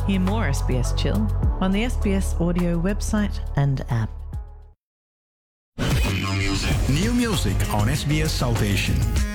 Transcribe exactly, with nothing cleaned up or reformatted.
Hear more S B S Chill on the S B S Audio website and app. New music on S B S South Asian.